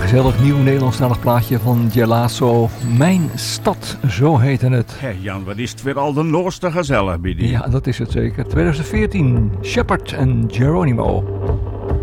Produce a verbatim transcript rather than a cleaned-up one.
gezellig nieuw Nederlandstalig plaatje van Gelasso. Mijn stad, zo heette het. Hé Jan, wat is het weer al de nooiste gezellig bij die? Ja, dat is het zeker. twintig veertien, Shepard en Geronimo.